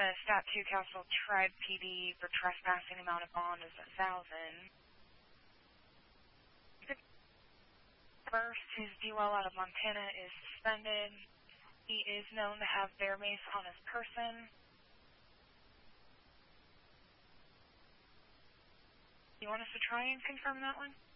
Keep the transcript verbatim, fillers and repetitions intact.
a Stat two Castle Tribe P D for trespassing. Amount of bond is a thousand. First, his D W L out of Montana is suspended. He is known to have bear mace on his person. You want us to try and confirm that one?